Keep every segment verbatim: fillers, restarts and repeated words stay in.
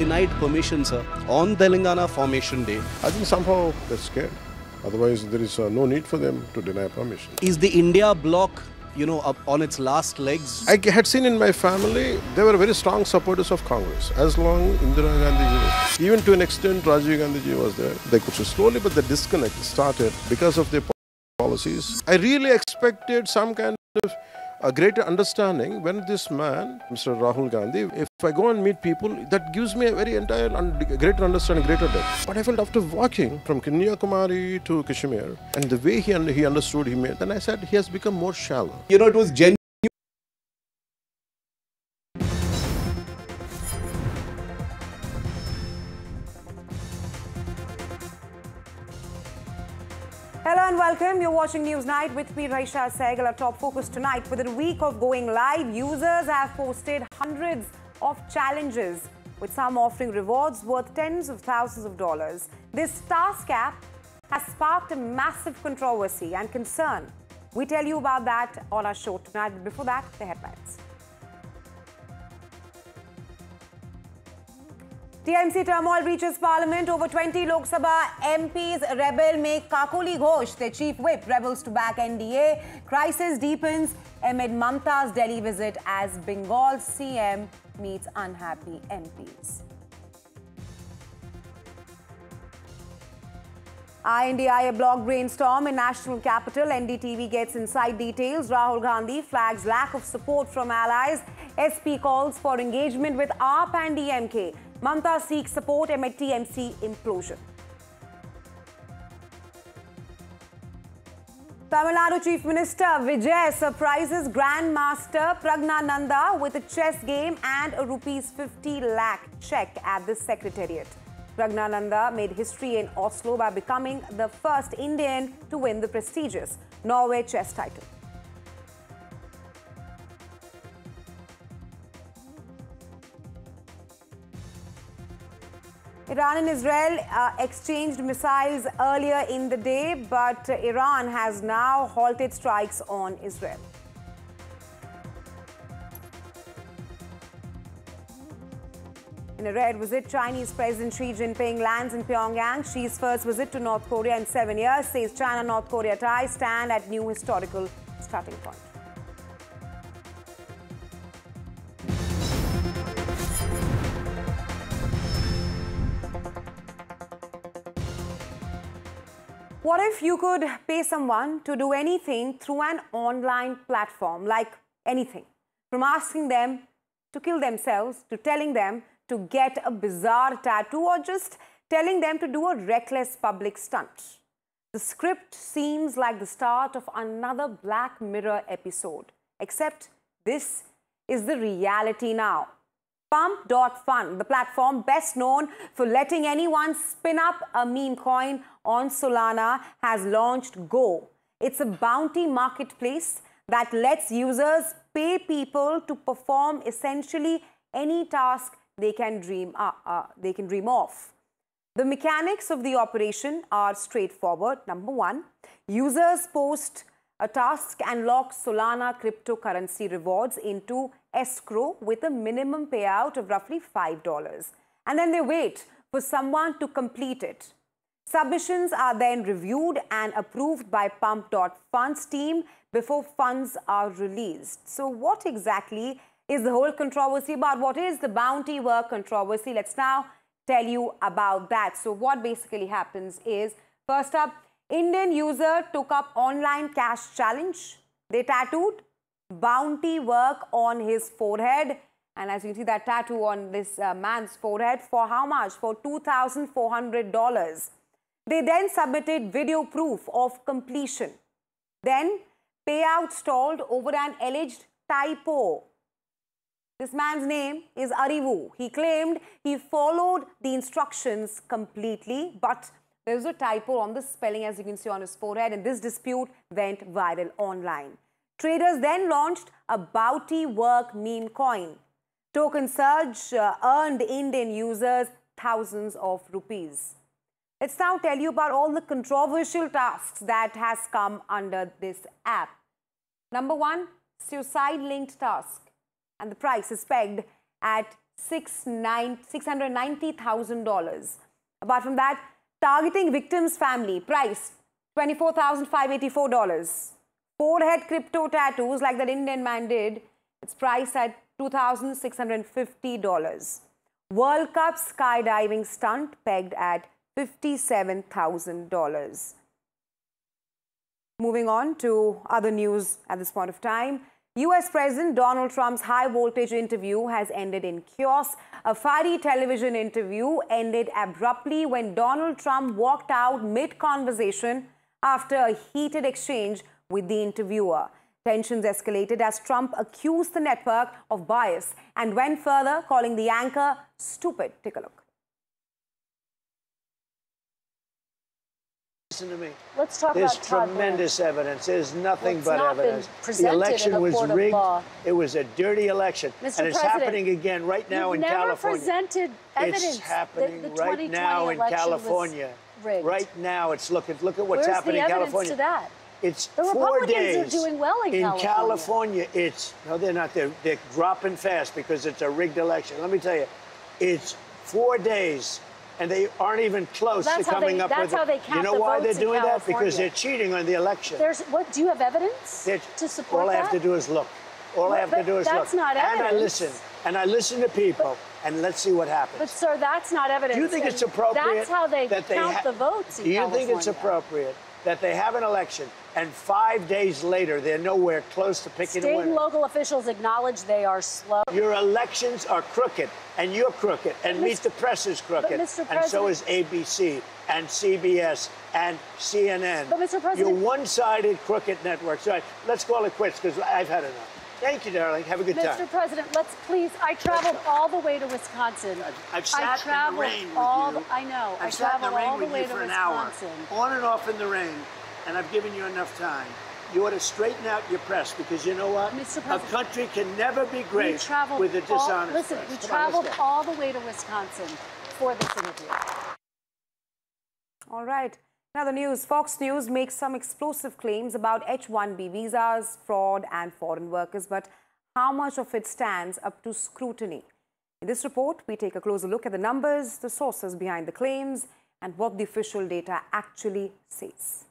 denied permission, sir, on Telangana Formation Day. I think somehow they're scared. Otherwise, there is uh, no need for them to deny permission. Is the India bloc, you know, up on its last legs? I had seen in my family, they were very strong supporters of Congress. As long Indira Gandhi was, even to an extent Rajiv Gandhi ji was there, they could slowly, but the disconnect started because of their policies. I really expected some kind of a greater understanding when this man, Mister Rahul Gandhi, if I go and meet people, that gives me a very entire and greater understanding, greater depth. But I felt after walking from Kanyakumari to Kashmir, and the way he, he understood, he made, then I said he has become more shallow. You know, it was genuine. Hello and welcome. You're watching Newsnight with me, Raisha Sehgal. Our top focus tonight. Within a week of going live, users have posted hundreds of challenges, with some offering rewards worth tens of thousands of dollars. This task app has sparked a massive controversy and concern. We tell you about that on our show tonight. But before that, the headlines. T M C turmoil reaches Parliament. Over twenty Lok Sabha M Ps rebel make Kakoli Ghosh their chief whip. Rebels to back N D A. Crisis deepens amid Mamta's Delhi visit as Bengal's C M meets unhappy M Ps. I N D I A block brainstorm in national capital. N D T V gets inside details. Rahul Gandhi flags lack of support from allies. S P calls for engagement with A A P and D M K. Mamta seeks support amid T M C implosion. Tamil Nadu Chief Minister Vijay surprises Grandmaster Pragnananda with a chess game and a rupees fifty lakh cheque at the Secretariat. Pragnananda made history in Oslo by becoming the first Indian to win the prestigious Norway chess title. Iran and Israel uh, exchanged missiles earlier in the day, but uh, Iran has now halted strikes on Israel. In a rare visit, Chinese President Xi Jinping lands in Pyongyang. Xi's first visit to North Korea in seven years, says China-North Korea ties stand at new historical starting point. What if you could pay someone to do anything through an online platform, like anything, from asking them to kill themselves, to telling them to get a bizarre tattoo, or just telling them to do a reckless public stunt? The script seems like the start of another Black Mirror episode, except this is the reality now. Pump dot fun, the platform best known for letting anyone spin up a meme coin on Solana, has launched Go. It's a bounty marketplace that lets users pay people to perform essentially any task they can dream, uh, uh, they can dream of. The mechanics of the operation are straightforward. Number one, users post a task and lock Solana cryptocurrency rewards into escrow with a minimum payout of roughly five dollars. And then they wait for someone to complete it. Submissions are then reviewed and approved by Pump dot fun's team before funds are released. So what exactly is the whole controversy about? What is the bounty work controversy? Let's now tell you about that. So what basically happens is, first up, Indian user took up online cash challenge. They tattooed bounty work on his forehead. And as you see that tattoo on this uh, man's forehead, for how much? For two thousand four hundred dollars. They then submitted video proof of completion. Then payout stalled over an alleged typo. This man's name is Arivu. He claimed he followed the instructions completely, but there was a typo on the spelling, as you can see on his forehead, and this dispute went viral online. Traders then launched a bounty work meme coin. Token surge uh, earned Indian users thousands of rupees. Let's now tell you about all the controversial tasks that has come under this app. Number one, suicide-linked task, and the price is pegged at six hundred ninety thousand dollars. Apart from that, targeting victim's family, price twenty-four thousand five hundred eighty-four dollars. Forehead crypto tattoos like that Indian man did, it's priced at two thousand six hundred fifty dollars. World Cup skydiving stunt pegged at fifty-seven thousand dollars. Moving on to other news at this point of time. U S President Donald Trump's high-voltage interview has ended in chaos. A fiery television interview ended abruptly when Donald Trump walked out mid-conversation after a heated exchange with the interviewer. Tensions escalated as Trump accused the network of bias and went further, calling the anchor stupid. Take a look. Listen to me. Let's talk There's about Todd tremendous Blanche. evidence. There's nothing Well, but not been evidence. The presented election in a was court of rigged. law. It was a dirty election. Mister And it's President, happening again right now in never California. presented evidence. It's happening that the right now in election was California. rigged. Right now, it's looking. Look at what's Where's happening the in evidence California. to that? It's The four Republicans days. are doing well in, in California. California. It's no, they're not. They're they're dropping fast because it's a rigged election. Let me tell you, it's four days. And they aren't even close Well, to coming they, up that's with how it. they count You know the why they're votes in doing that? Because California. they're cheating on the election. There's what? Do you have evidence They're, to support all I have that? to do is look. All Well, I have to but do is look. that's not and I evidence. listen. And I listen to people. And let's see what happens. But sir, that's not evidence. Do you think and it's appropriate? That's how they that they count ha- the votes in Do you California. think it's appropriate that they have an election and five days later they're nowhere close to picking State a and winner? local officials acknowledge they are slow. Your elections are crooked, and you're crooked, and But Meet Mister the Press is crooked, Mister and so President- is A B C, and C B S, and C N N. But Mister President- You're one-sided crooked networks. All right, let's call it quits, because I've had enough. Thank you, darling. Have a good Mister time. President, let's please. I traveled all the way to Wisconsin. I've sat I in traveled the rain with all you. The, I know. I've I sat in the traveled rain all the with way you to for an hour, Wisconsin. on and off in the rain, and I've given you enough time. You ought to straighten out your press, because you know what? Mister A President, country can never be We great traveled with a all, dishonest listen, press. we Come on, traveled let's go. all the way to Wisconsin for this interview. All right. Now the news. Fox News makes some explosive claims about H one B visas, fraud and foreign workers, but how much of it stands up to scrutiny? In this report, we take a closer look at the numbers, the sources behind the claims, and what the official data actually says.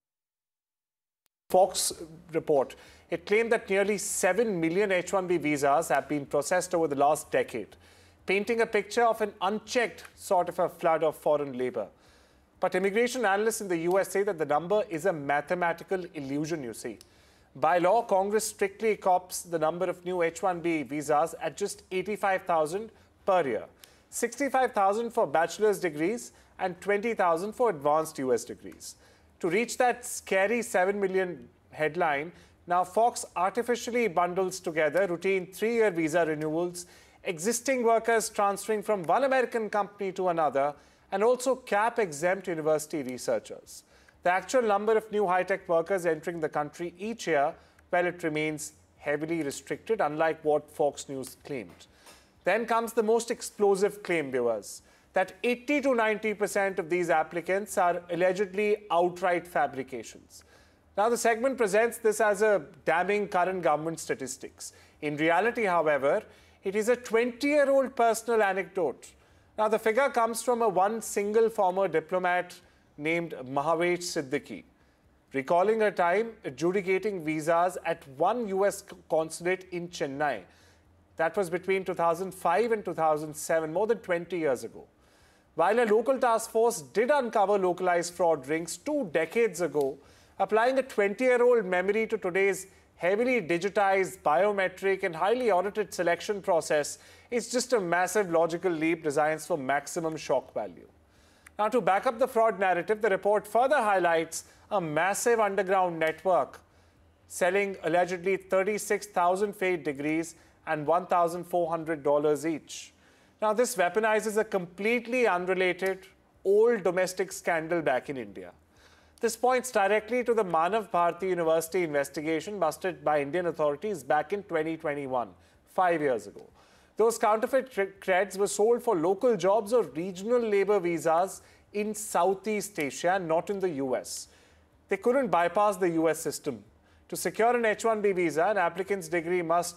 Fox report, it claimed that nearly seven million H one B visas have been processed over the last decade, painting a picture of an unchecked sort of a flood of foreign labor. But immigration analysts in the U S say that the number is a mathematical illusion, you see. By law, Congress strictly caps the number of new H one B visas at just eighty-five thousand per year, sixty-five thousand for bachelor's degrees and twenty thousand for advanced U S degrees. To reach that scary seven million headline, now Fox artificially bundles together routine three-year visa renewals, existing workers transferring from one American company to another, and also cap-exempt university researchers. The actual number of new high-tech workers entering the country each year, well, it remains heavily restricted, unlike what Fox News claimed. Then comes the most explosive claim, viewers, that eighty to ninety percent of these applicants are allegedly outright fabrications. Now, the segment presents this as a damning current government statistics. In reality, however, it is a twenty-year-old personal anecdote. Now, the figure comes from a one single former diplomat named Mahavesh Siddiqui, recalling a time adjudicating visas at one U S consulate in Chennai. That was between two thousand five and two thousand seven, more than twenty years ago. While a local task force did uncover localized fraud rings two decades ago, applying a twenty-year-old memory to today's heavily digitized, biometric and highly audited selection process is just a massive logical leap designed for maximum shock value. Now, to back up the fraud narrative, the report further highlights a massive underground network selling allegedly thirty-six thousand fake degrees and one thousand four hundred dollars each. Now, this weaponizes a completely unrelated, old domestic scandal back in India. This points directly to the Manav Bharati University investigation busted by Indian authorities back in twenty twenty-one, five years ago. Those counterfeit creds were sold for local jobs or regional labor visas in Southeast Asia, not in the U S. They couldn't bypass the U S system. To secure an H one B visa, an applicant's degree must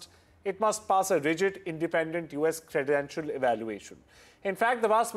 it must pass a rigid, independent U S credential evaluation. In fact, the vast